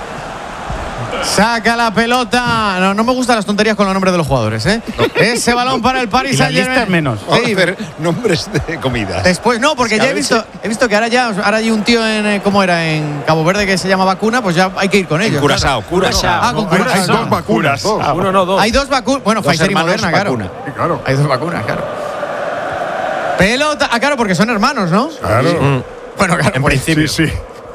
Saca la pelota. No me gustan las tonterías con los nombres de los jugadores, ¿eh? Ese balón para el Paris Saint-Germain. Menos. Sí. Hacer nombres de comidas. Después no, porque ya he visto que ahora hay un tío en ¿cómo era? En Cabo Verde que se llama Vacuna, pues ya hay que ir con ellos. Curazao. Con Curazao. Hay 2 vacunas. Uno, no, 2. Hay 2 vacunas. Bueno, Pfizer y Moderna, claro. Sí, claro. Hay 2 vacunas, claro. Pelota. Claro, porque son hermanos, ¿no? Claro. Bueno, claro. En principio. Sí.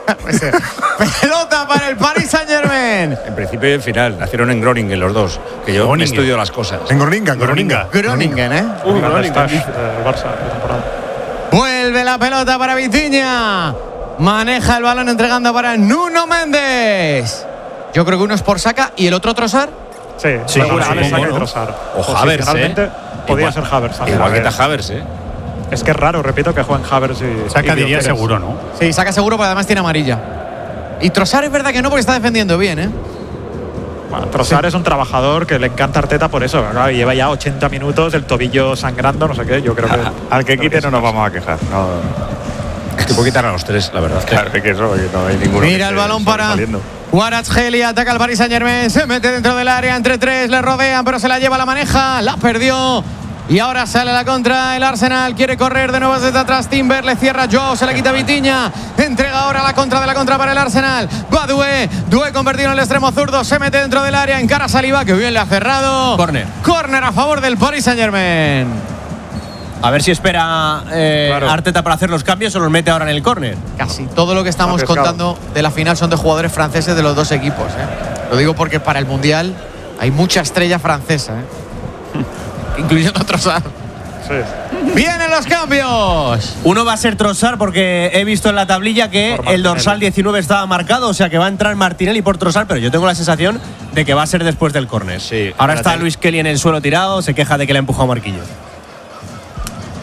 Pelota para el Paris Saint-Germain. En principio y en final. Nacieron en Groningen los dos. Que yo me estudio las cosas. En Groningen, Groningen, ¿eh? El Barça, temporada. Vuelve la pelota para Vitinha. Maneja el balón entregando para Nuno Méndez. Yo creo que uno es por Saka y el otro Trossard. Sí, seguramente Saka y Trossard. O Havertz, podría ser Havertz. Igual que Havertz, Es que es raro, repito, que jueguen Havertz y Saka diría seguro, ¿no? Sí, Saka seguro, pero además tiene amarilla. Y Trossard es verdad que no, porque está defendiendo bien, ¿eh? Bueno, Trossard es un trabajador que le encanta a Arteta por eso. Claro, lleva ya 80 minutos, el tobillo sangrando, no sé qué. Yo creo que al que quite no nos vamos a quejar. No. Es que puedo quitar a los 3, la verdad. Claro, es que eso no hay ninguno. Mira el balón para Kvaratskhelia, ataca al Paris Saint-Germain, se mete dentro del área, entre 3, le rodean, pero se la lleva, la maneja, la perdió. Y ahora sale la contra el Arsenal, quiere correr de nuevo desde atrás Timber, le cierra Joao, se la quita Vitinha, entrega ahora la contra de la contra para el Arsenal, va Doué convertido en el extremo zurdo, se mete dentro del área, encara a Saliba, que bien le ha cerrado. Córner a favor del Paris Saint-Germain. A ver si espera Arteta para hacer los cambios o los mete ahora en el córner. Casi todo lo que estamos contando de la final son de jugadores franceses de los dos equipos, ¿eh? Lo digo porque para el Mundial hay mucha estrella francesa, ¿eh? Incluyendo Trossard. Sí. ¡Vienen los cambios! Uno va a ser Trossard porque he visto en la tablilla que el dorsal 19 estaba marcado, o sea que va a entrar Martinelli por Trossard, pero yo tengo la sensación de que va a ser después del córner. Sí, ahora está Luis Kelly en el suelo tirado, se queja de que le ha empujado Marquillo.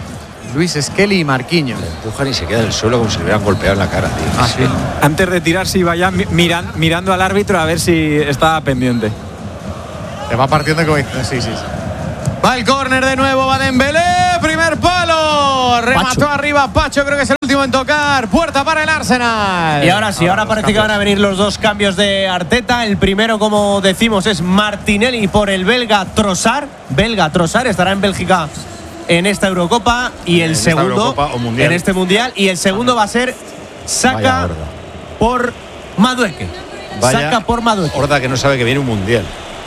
Luis Skelly y Marquinhos. Le empujan y se queda en el suelo como si le hubieran golpeado en la cara, tío. Ah, sí. Antes de tirarse iba ya mirando al árbitro a ver si estaba pendiente. Se va partiendo como dice. Sí. Va el córner de nuevo, va Dembélé, primer palo. Remató Pacho. arriba Pacho, creo que es el último en tocar. Puerta para el Arsenal. Y ahora sí, ahora parece que van a venir los dos cambios de Arteta. El primero, como decimos, es Martinelli por el belga Trossard. Belga Trossard estará en Bélgica en esta Eurocopa. Y el segundo en este Mundial. Y el segundo va a ser Saka por Madueke. Saka por Madueke. Horda que no sabe que viene un Mundial.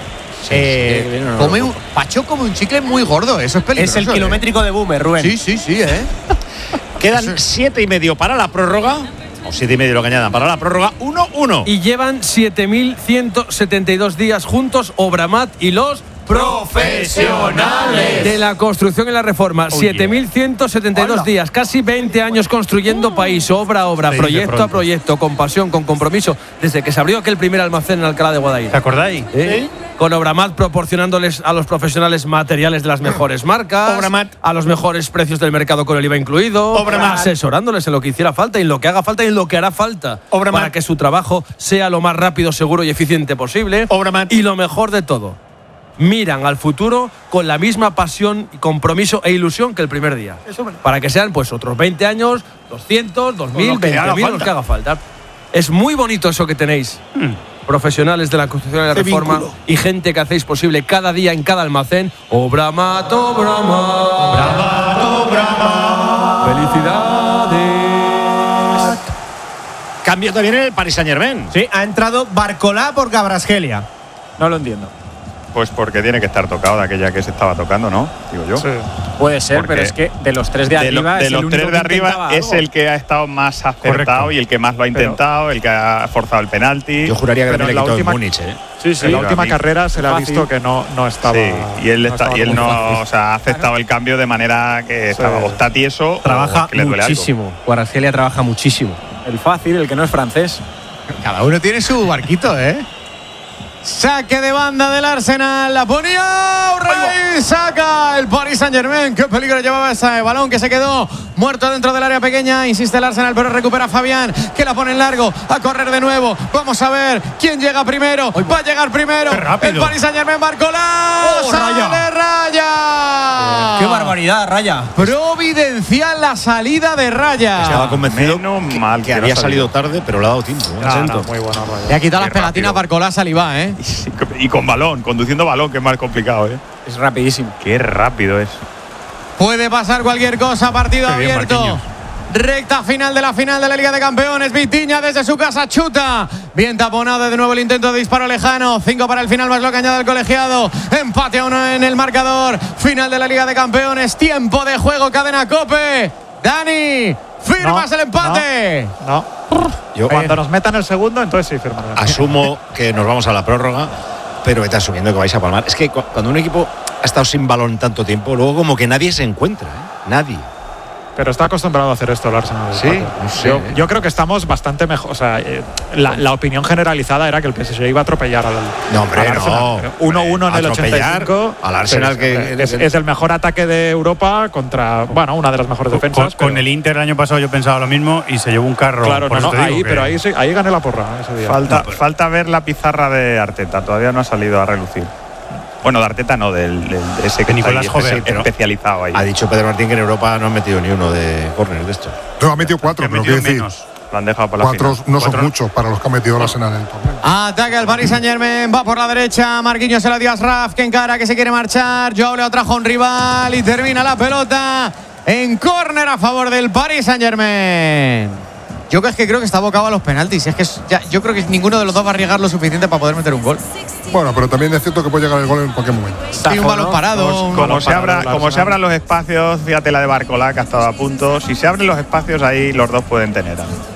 Pacho come un chicle muy gordo, eso es peligroso. Es el kilométrico de Boomer, Rubén. Sí, Quedan 7,5 para la prórroga. O 7,5 lo que añadan para la prórroga. 1-1. Y llevan 7.172 días juntos Obramat y los profesionales de la construcción y la reforma. 7.172 días, casi 20 años construyendo país, obra a obra, proyecto a proyecto, con pasión, con compromiso, desde que se abrió aquel primer almacén en Alcalá de Guadaira. ¿Te acordáis? ¿Sí? Con Obramat proporcionándoles a los profesionales materiales de las mejores marcas, Obramat, a los mejores precios del mercado con el IVA incluido, Obramat, asesorándoles en lo que hiciera falta y en lo que haga falta y en lo que hará falta, Obramat, para que su trabajo sea lo más rápido, seguro y eficiente posible. Obramat. Y lo mejor de todo, miran al futuro con la misma pasión, compromiso e ilusión que el primer día. Para que sean pues otros 20 años, 200, 2000, 20.000, los que haga falta. Es muy bonito eso que tenéis. Profesionales de la construcción y la reforma vínculo. Y gente que hacéis posible cada día en cada almacén. Obramat, Obramat. Felicidades. Cambio también en el Paris Saint-Germain. Sí, ha entrado Barcolá por Kvaratskhelia. No lo entiendo. Pues porque tiene que estar tocado de aquella que se estaba tocando, ¿no? Digo yo. Sí. Puede ser, Porque pero es que de los tres de arriba de es los el tres único de que arriba intentaba es algo. el que ha estado más acertado y el que más lo ha intentado, el que ha forzado el penalti. Yo juraría que Pero también le en la quitó última- en Múnich, ¿eh? Sí, en la última carrera se le ha visto que no estaba. Sí, y él no, como o sea, ha aceptado el cambio de manera que estaba, o está tieso Trabaja o que le duele muchísimo. Kvaratskhelia trabaja muchísimo. El fácil, el que no es francés. Cada uno tiene su barquito, ¿eh? Saque de banda del Arsenal, la ponía Rey, saca el Paris Saint-Germain. Qué peligro llevaba ese balón que se quedó muerto dentro del área pequeña. Insiste el Arsenal, pero recupera Fabián, que la pone en largo, a correr de nuevo. Vamos a ver quién llega primero. Va a llegar primero el Paris Saint-Germain. Barcolá, sale Raya. ¡Qué barbaridad, Raya! Providencial la salida de Raya. Estaba convencido mal que había salido tarde, pero le ha dado tiempo. muy bueno, Le ha quitado las pegatinas Barcolá, Salivá, ¿eh? Y con balón, conduciendo balón, que es más complicado, ¿eh? Es rapidísimo. Qué rápido es. Puede pasar cualquier cosa, partido Qué bien, abierto. Marquinhos. Recta final de la Liga de Campeones. Vitinha desde su casa chuta. Bien taponado de nuevo el intento de disparo lejano. 5 para el final, más lo que añade el colegiado. Empate a 1 en el marcador. Final de la Liga de Campeones. Tiempo de juego, cadena COPE. Dani, ¿firmas el empate? No. Cuando nos metan el segundo, entonces sí firmarán. Asumo que nos vamos a la prórroga, pero vete asumiendo que vais a palmar. Es que cuando un equipo ha estado sin balón tanto tiempo, luego como que nadie se encuentra, ¿eh? Nadie. Pero está acostumbrado a hacer esto el Arsenal. Sí, no sé. Yo creo que estamos bastante mejor. O sea, la opinión generalizada era que el PSG iba a atropellar al No, hombre, al Arsenal. no. 1-1 en el Atropellar 85. al Arsenal, que es el mejor ataque de Europa contra, bueno, una de las mejores defensas. Con el Inter el año pasado yo pensaba lo mismo y se llevó un carro. Claro, por eso te digo que- pero ahí gané la porra ese día. Falta ver la pizarra de Arteta, todavía no ha salido a relucir. Bueno, de Arteta no, de ese que Nicolás está ahí, Jover, pero especializado ahí. Ha dicho Pedro Martín que en Europa no han metido ni uno de córner de estos. No, ha metido 4, pero quiero decir, Lo han dejado para la 4 final. no son muchos para los que ha metido el Arsenal en el torneo. Ataca el Paris Saint-Germain, va por la derecha. Marquinhos se la dio a Ashraf, que encara, que se quiere marchar. Joao le atrajo a un rival y termina la pelota en córner a favor del Paris Saint-Germain. Yo es que creo que está abocado a los penaltis. Es que yo creo que ninguno de los dos va a arriesgar lo suficiente para poder meter un gol. Bueno, pero también es cierto que puede llegar el gol en cualquier momento. Tiene un balón parado. Como se abran los espacios, fíjate la de Barcolá, que ha estado a punto. Si se abren los espacios, ahí los dos pueden tener.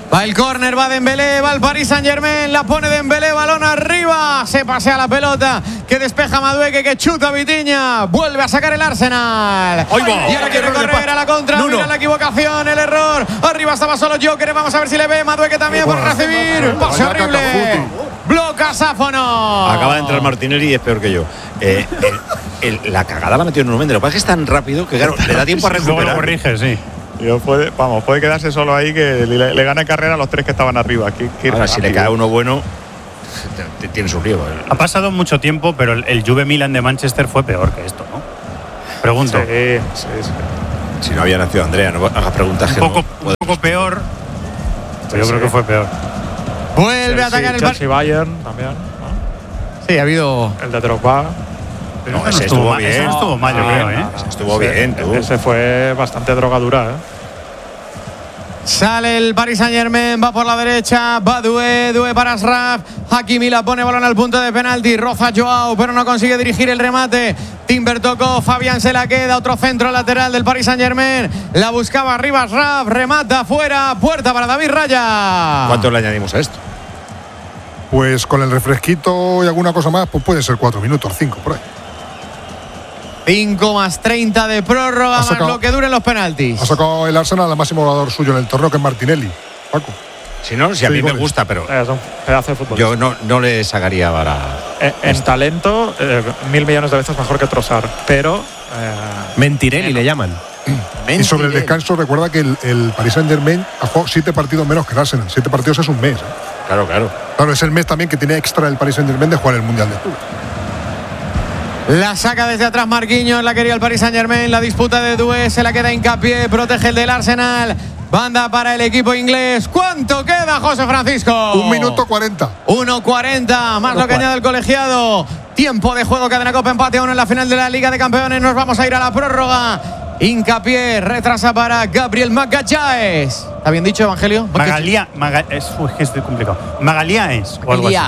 Va el córner, va Dembélé, va el Paris Saint-Germain, la pone Dembélé, balón arriba, se pasea la pelota, que despeja Madueque, que chuta Vitinha, vuelve a sacar el Arsenal. Y ahora quiere correr a la contra, mira la equivocación, el error, arriba estaba solo Joker, vamos a ver si le ve, Madueque también por recibir, pase horrible, bloca Sáfono. Acaba de entrar Martinelli y es peor que yo. La cagada la metió en un momento, lo que pasa es que es tan rápido que claro, le da tiempo a recuperar. Luego lo corrige, sí. Puede quedarse solo ahí que le gana carrera a los 3 que estaban arriba. Ahora, si le cae uno bueno, tiene su lío. Ha pasado mucho tiempo, pero el Juve Milan de Manchester fue peor que esto, ¿no? Pregunto. Sí. Si no había nacido Andrea, no hagas preguntas. Un poco peor, pero yo creo que fue peor. Vuelve a atacar el Chelsea Bayern también, ¿no? Sí, ha habido el de Drogba. No, ese estuvo bien. Ese no estuvo mal, yo creo, ¿eh? Estuvo bien, tú. Ese fue bastante drogadura, ¿eh? Sale el Paris Saint-Germain, va por la derecha, va Doué para Ashraf, Hakimi la pone, balón al punto de penalti, roza Joao, pero no consigue dirigir el remate. Timber tocó, Fabián se la queda, otro centro lateral del Paris Saint-Germain, la buscaba arriba Ashraf, remata afuera, puerta para David Raya. ¿Cuánto le añadimos a esto? Pues con el refresquito y alguna cosa más, pues puede ser 4 minutos, 5 por ahí. 5 más 30 de prórroga, más lo que duren los penaltis. Ha sacado el Arsenal al máximo goleador suyo en el torneo, que es Martinelli. Paco. Si a mí me gusta, pero es un pedazo de fútbol. Yo no le sacaría para. En talento, 1.000 millones de veces mejor que Trossard, pero. Mentirelli le llaman. Y sobre el descanso, recuerda que el Paris Saint-Germain ha jugado 7 partidos menos que el Arsenal. 7 partidos es un mes. Claro. Claro, es el mes también que tiene extra el Paris Saint-Germain de jugar el Mundial de Clubes. La saca desde atrás Marquinhos, la quería el Paris Saint-Germain, la disputa de Doué, se la queda Hincapié, protege el del Arsenal. Banda para el equipo inglés. ¿Cuánto queda, José Francisco? 1 minuto 40. 1:40, más lo que añade el colegiado. Tiempo de juego, cadena Copa, empate 1 en la final de la Liga de Campeones. Nos vamos a ir a la prórroga. Hincapié, retrasa para Gabriel Magalhães. ¿Está bien dicho, Evangelio? Es que es complicado. Magalhães.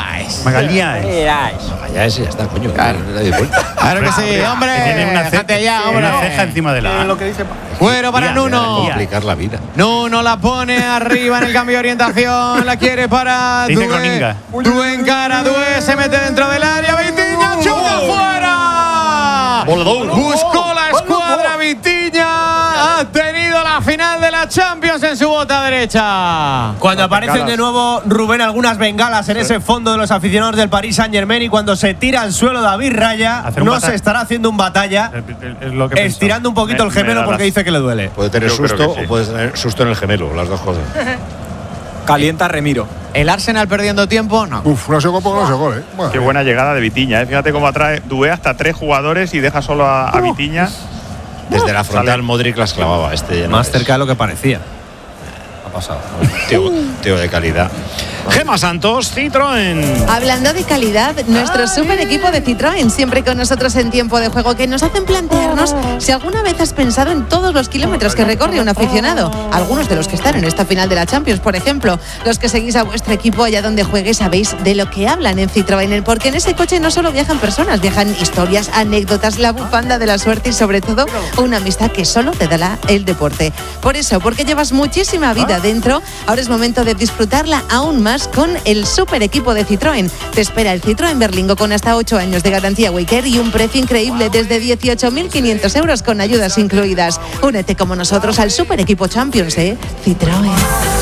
Magalhães, ya está, coño. Claro que sí, hombre. Tiene una ceja encima de la. Fuera para Nuno. Complicar la vida. Nuno la pone arriba en el cambio de orientación. La quiere para Doué. Doué encara, Doué se mete dentro del área. Vitinha, chuta fuera. Buscó la escuadra Vitinha. Ha tenido la final de la Champions en su bota derecha. Cuando aparecen de nuevo, Rubén, algunas bengalas en ese fondo de los aficionados del Paris Saint-Germain, y cuando se tira al suelo David Raya, no se estará haciendo un batalla, estirando un poquito el gemelo porque dice que le duele. Puede tener susto o puede tener susto en el gemelo, las dos cosas. Calienta Remiro. ¿El Arsenal perdiendo tiempo? No. No ha sido gol, Qué buena llegada de Vitinha, Fíjate cómo atrae Doué hasta 3 jugadores y deja solo a Vitinha. Desde la frontal Modric las clavaba. Más cerca de lo que parecía. Ha pasado. Tío de calidad. Gemma Santos, Citroën. Hablando de calidad, nuestro super equipo de Citroën, siempre con nosotros en tiempo de juego, que nos hacen plantearnos si alguna vez has pensado en todos los kilómetros que recorre un aficionado. Algunos de los que están en esta final de la Champions, por ejemplo. Los que seguís a vuestro equipo allá donde juegue, sabéis de lo que hablan en Citroën, porque en ese coche no solo viajan personas, viajan historias, anécdotas, la bufanda de la suerte y sobre todo una amistad que solo te da el deporte. Por eso, porque llevas muchísima vida dentro, ahora es momento de disfrutarla aún más con el super equipo de Citroën. Te espera el Citroën Berlingo con hasta 8 años de garantía Waycare y un precio increíble desde 18.500 euros con ayudas incluidas. Únete como nosotros al super equipo Champions, Citroën.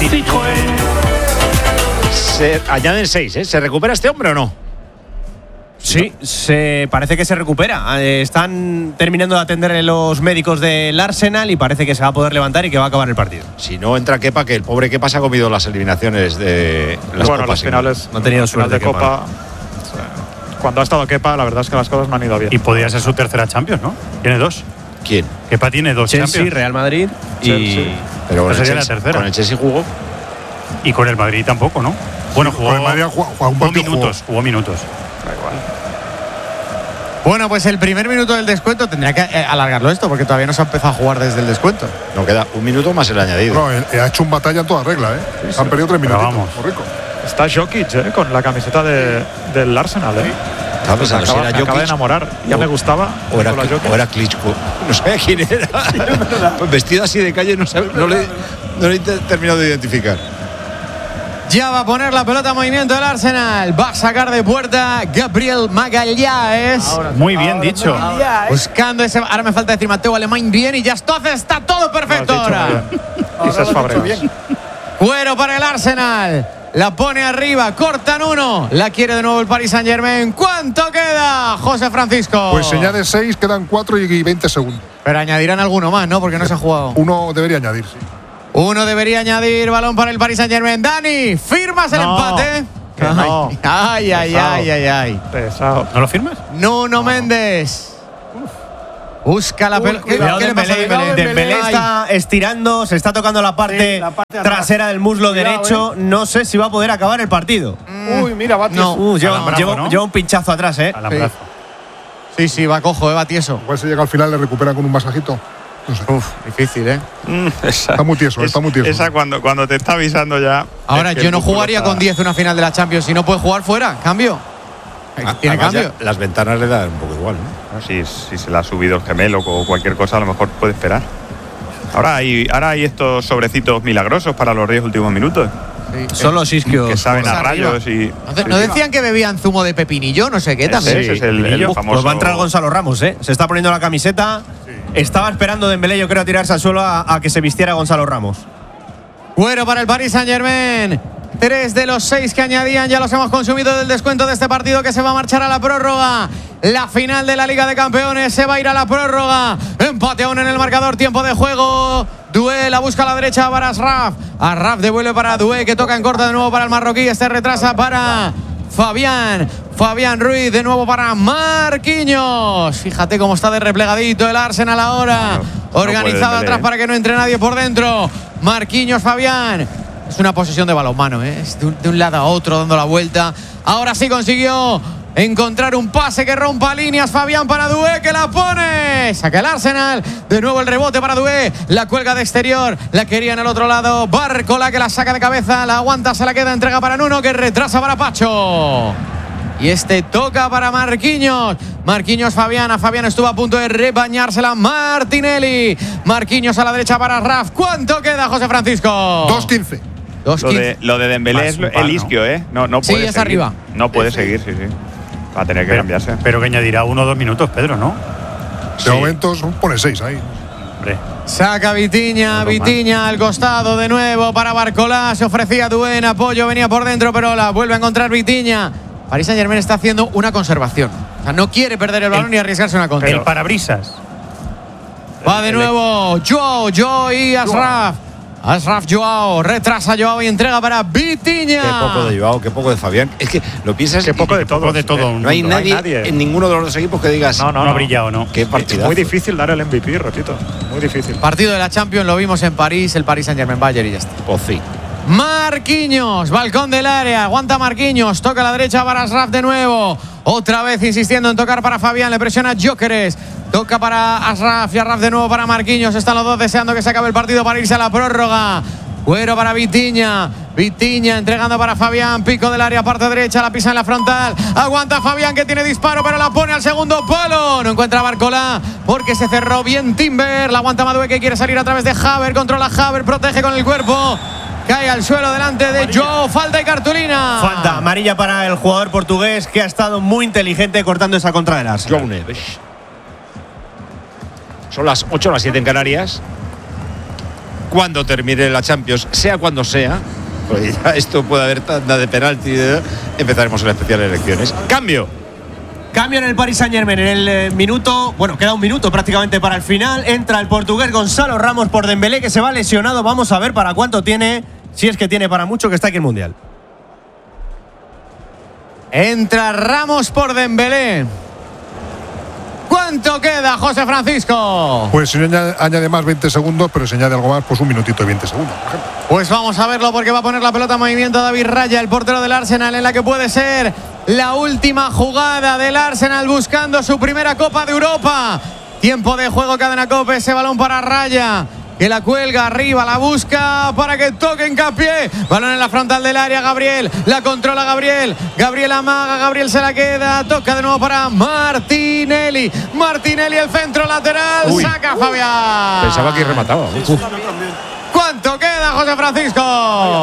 Se añaden 6, ¿Se recupera este hombre o no? Sí, parece que se recupera. Están terminando de atender los médicos del Arsenal y parece que se va a poder levantar y que va a acabar el partido. Si no entra Kepa, que el pobre Kepa se ha comido las eliminaciones de las copas. Las finales. No ha tenido suerte de Copa. Cuando ha estado Kepa, la verdad es que las cosas no han ido bien. Y podría ser su tercera Champions, ¿no? Tiene 2. ¿Quién? Kepa tiene 2 Chelsea, Champions. Real Madrid y. Pero con sería el la tercera. Con el Chelsea jugó. Y con el Madrid tampoco, ¿no? Bueno, jugó. Con el Madrid Jugó minutos. Da igual. Bueno, pues el primer minuto del descuento tendría que alargarlo esto, porque todavía no se ha empezado a jugar desde el descuento. No queda 1 minuto más el añadido. No, ha hecho un batalla en toda regla, Sí, Han perdido 3 minutos. Vamos. Muy rico. Está Jokic, con la camiseta del Arsenal, Estaba pensando si era me acaba de Jokic enamorar. Ya me gustaba. o era Klitschko. No sabía quién era. Pues vestido así de calle no le he terminado de identificar. Ya va a poner la pelota en movimiento el Arsenal. Va a sacar de puerta Gabriel Magalhães. Muy bien dicho. Buscando ese. Ahora me falta decir Mateo Alemán bien y ya está todo perfecto ahora. Esa es Fabregas. Cuero para el Arsenal. La pone arriba, cortan uno. La quiere de nuevo el Paris Saint-Germain. ¿Cuánto queda, José Francisco? Pues se añade 6, quedan 4 y 20 segundos. Pero añadirán alguno más, ¿no? Porque no se ha jugado. Uno debería añadir, sí. Uno debería añadir. Balón para el Paris Saint-Germain. Dani, ¿firmas el empate? No. Ay. Pesado. ¿No lo firmas? Nuno Méndez. Busca la pelota. Cuidado, ¿Qué le pasa a Dembélé? Dembélé está estirando, se está tocando la parte trasera del muslo derecho. No sé si va a poder acabar el partido. Uy, mira, va tieso. Lleva un pinchazo atrás, Sí, va cojo, va tieso. Igual se llega al final, le recupera con un masajito. No sé. Difícil, ¿eh? Está muy tieso, está muy tieso. Esa cuando te está avisando ya. Ahora, yo no jugaría con 10 una final de la Champions. Si no puede jugar fuera, cambio. Tiene cambio. Las ventanas le dan un poco igual, ¿no? Si se le ha subido el gemelo o cualquier cosa, a lo mejor puede esperar. Ahora hay estos sobrecitos milagrosos para los 10 últimos minutos. Son los isquios. Que saben a rayos y. ¿No decían que bebían zumo de pepinillo? No sé qué también. Ese es el famoso. Pues va a entrar Gonzalo Ramos, ¿eh? Se está poniendo la camiseta. Estaba esperando Dembélé, yo creo, a tirarse al suelo a que se vistiera Gonzalo Ramos. Cuero para el Paris Saint-Germain. 3 de los 6 que añadían ya los hemos consumido del descuento de este partido que se va a marchar a la prórroga. La final de la Liga de Campeones se va a ir a la prórroga. Empate aún en el marcador, tiempo de juego. Doué la busca a la derecha para Asraf. Asraf devuelve para Doué, que toca en corta de nuevo para el marroquí. Este retrasa para Fabián Ruiz, de nuevo para Marquinhos. Fíjate cómo está de replegadito el Arsenal ahora. Organizado atrás para que no entre nadie por dentro. Marquinhos, Fabián. Es una posesión de balonmano, ¿eh? Es de un lado a otro dando la vuelta. Ahora sí consiguió encontrar un pase que rompa líneas. Fabián para Doué, que la pone. Saca el Arsenal. De nuevo el rebote para Doué. La cuelga de exterior. La quería en el otro lado. Barcola, que la saca de cabeza. La aguanta, se la queda. Entrega para Nuno, que retrasa para Pacho. Y este toca para Marquinhos. Marquinhos, Fabián estuvo a punto de rebañársela. Martinelli. Marquinhos a la derecha para Raf. ¿Cuánto queda, José Francisco? 2:15. Lo de Dembélé es el isquio, ¿eh? No puede seguir. Es arriba. No puede seguir, sí. Va a tener que cambiarse. Pero que añadirá 1 o 2 minutos, Pedro, ¿no? De momento pone 6 ahí. Hombre. Saca Vitinha al costado de nuevo para Barcola. Se ofrecía Doué en apoyo, venía por dentro, pero la vuelve a encontrar Vitinha. Paris Saint-Germain está haciendo una conservación. O sea, no quiere perder el balón ni arriesgarse una contra. El parabrisas. Va de nuevo Joao y Asraf. Asraf, Joao, retrasa Joao y entrega para Vitinha. Qué poco de Joao, qué poco de Fabián. Es que lo piensas. Qué poco de todo. No hay nadie en ninguno de los dos equipos que digas. No ha brillado, ¿no? Qué partidazo. Es muy difícil dar el MVP, repito. Muy difícil. Partido de la Champions lo vimos en París, el Paris Saint-Germain Bayern y ya está. Pues sí. Marquinhos, balcón del área, aguanta Marquinhos, toca a la derecha para Asraf de nuevo. Otra vez insistiendo en tocar para Fabián, le presiona Gyökeres. Toca para Asraf y Asraf de nuevo para Marquinhos. Están los dos deseando que se acabe el partido para irse a la prórroga. Cuero para Vitinha entregando para Fabián, pico del área, parte derecha, la pisa en la frontal, aguanta Fabián que tiene disparo, pero la pone al segundo palo, no encuentra a Barcola porque se cerró bien Timber, la aguanta Madueke que quiere salir a través de Haver, controla Haver, protege con el cuerpo, cae al suelo delante de Joao, falta y cartulina. Falta amarilla para el jugador portugués que ha estado muy inteligente cortando esa contra del Arsenal. Joao Neves. Son las 8 o las 7 en Canarias. Cuando termine la Champions, sea cuando sea, pues ya esto puede haber tanda de penalti, empezaremos en las especiales elecciones. Cambio en el Paris Saint-Germain en el minuto, bueno, queda un minuto prácticamente para el final. Entra el portugués Gonzalo Ramos por Dembélé, que se va lesionado. Vamos a ver para cuánto tiene, si es que tiene para mucho, que está aquí el Mundial. Entra Ramos por Dembélé. ¿Cuánto queda, José Francisco? Pues si añade más 20 segundos, pero si añade algo más, pues un minutito y 20 segundos, por ejemplo. Pues vamos a verlo porque va a poner la pelota en movimiento David Raya, el portero del Arsenal, en la que puede ser la última jugada del Arsenal buscando su primera Copa de Europa. Tiempo de juego, Cadena Cope, ese balón para Raya, que la cuelga arriba, la busca para que toque hincapié. Balón en la frontal del área, Gabriel, la controla Gabriel amaga, Gabriel se la queda, toca de nuevo para Martinelli, el centro lateral. Saca Fabián. Pensaba que remataba. ¿Cuánto queda, José Francisco?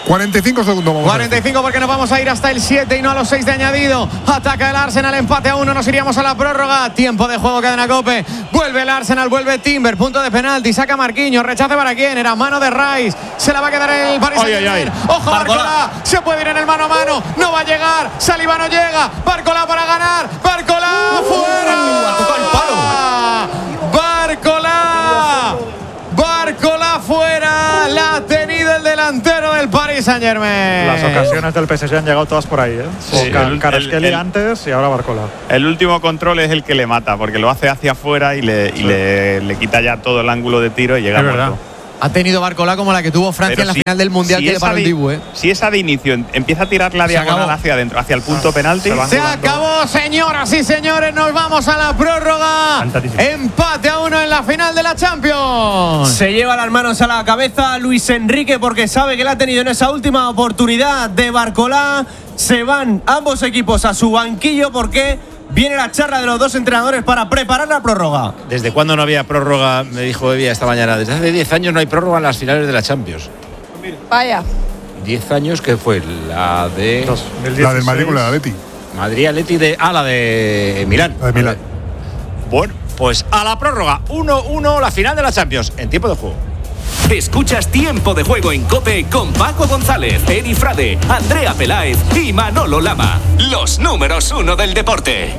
45 segundos. 45 porque nos vamos a ir hasta el 7 y no a los 6 de añadido. Ataca el Arsenal, empate a 1, nos iríamos a la prórroga. Tiempo de juego, cadena COPE. Vuelve el Arsenal, vuelve Timber, punto de penalti, saca Marquinhos, rechace para quién, era mano de Rice. Se la va a quedar el Paris Saint-Germain. Ojo, Barcola, se puede ir en el mano a mano, no va a llegar, Saliba no llega, Barcola para ganar, Barcola fuera. Tocó el palo. Barcola fuera, la ha tenido el delantero del Paris Saint-Germain. Las ocasiones del PSG han llegado todas por ahí, ¿eh? Sí, Kvaratskhelia antes y ahora Barcola. El último control es el que le mata, porque lo hace hacia afuera y le quita ya todo el ángulo de tiro y llega muerto. Ha tenido Barcola como la que tuvo Francia en la final del Mundial que le paró el Dibu, ¿eh? Si esa de inicio empieza a tirar la diagonal hacia adentro, hacia el punto penalti. Se acabó, señoras y señores. Nos vamos a la prórroga. Empate a 1 en la final de la Champions. Se lleva las manos a la cabeza Luis Enrique porque sabe que la ha tenido en esa última oportunidad de Barcola. Se van ambos equipos a su banquillo porque viene la charla de los dos entrenadores para preparar la prórroga. ¿Desde cuándo no había prórroga? Me dijo Evia esta mañana. Desde hace 10 años no hay prórroga en las finales de la Champions. Vaya. 10 años que fue la de... La del Madrid con la de Atleti. Madrid-Atleti de... la de Milán. La de Milán. Bueno, pues a la prórroga. 1-1 la final de la Champions en tiempo de juego. Escuchas Tiempo de Juego en COPE con Paco González, Eri Frade, Andrea Peláez y Manolo Lama. Los números 1 del deporte.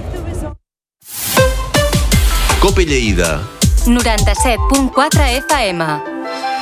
COPE Lleida 97.4 FM.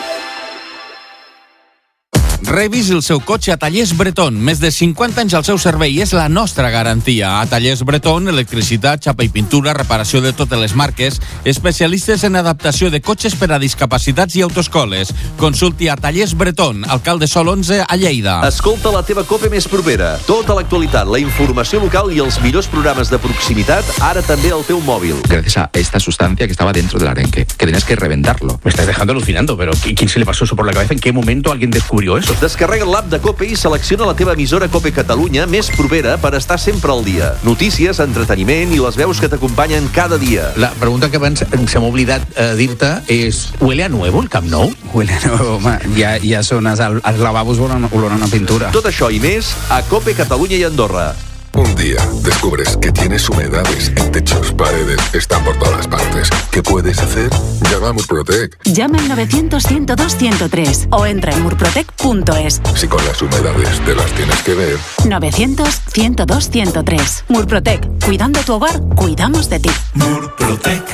Revis el seu cotxe a Tallers Breton. Més de 50 anys al seu servei. És la nostra garantia. A Tallers Breton, electricitat, xapa i pintura, reparació de totes les marques, especialistes en adaptació de cotxes per a discapacitats i autoescoles. Consulti a Tallers Breton, alcalde Sol 11 a Lleida. Escolta la teva COPE més propera. Tota l'actualitat, la informació local i els millors programes de proximitat, ara també al teu mòbil. Gracias a esta sustancia que estaba dentro del arenque, que tenías que reventarlo. Me estás dejando alucinando, pero ¿quién se le pasó eso por la cabeza? ¿En qué momento alguien descubrió eso? Descarrega l'app de COPE i selecciona la teva emissora COPE Catalunya més propera per estar sempre al dia. Notícies, entreteniment i les veus que t'acompanyen cada dia. La pregunta que abans se m'ha oblidat dir-te és: ¿huele a nuevo el Camp Nou? Huele a nuevo, home. Ja són els lavabos olorant a pintura. Tot això i més a COPE Catalunya i Andorra. Un día descubres que tienes humedades en techos, paredes, están por todas partes. ¿Qué puedes hacer? Llama a Murprotec. Llama al 900-102-103 o entra en murprotec.es. Si con las humedades te las tienes que ver. 900-102-103. Murprotec. Cuidando tu hogar, cuidamos de ti. Murprotec.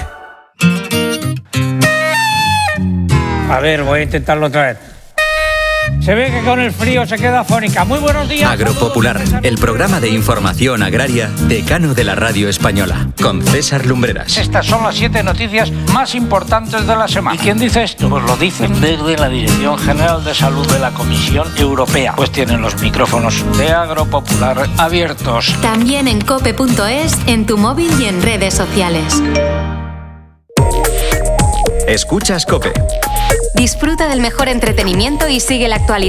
A ver, voy a intentarlo otra vez. Se ve que con el frío se queda afónica. Muy buenos días. Agropopular, el programa de información agraria decano de la radio española, con César Lumbreras. Estas son las 7 noticias más importantes de la semana. ¿Y quién dice esto? Pues lo dicen desde la Dirección General de Salud de la Comisión Europea. Pues tienen los micrófonos de Agropopular abiertos. También en cope.es, en tu móvil y en redes sociales. Escuchas COPE. Disfruta del mejor entretenimiento y sigue la actualidad